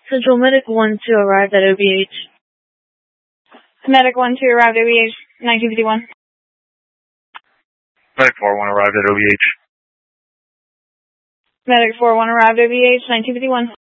Central Medic 1-2 arrived at OBH. Medic 1-2 arrived at OBH, 1951. Medic 4-1 arrived at OBH. Medic 4-1 arrived at OBH, 1951.